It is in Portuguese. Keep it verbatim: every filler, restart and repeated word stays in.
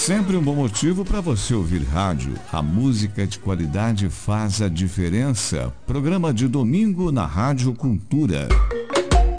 Sempre um bom motivo para você ouvir rádio. A música de qualidade faz a diferença. Programa de domingo na Rádio Cultura.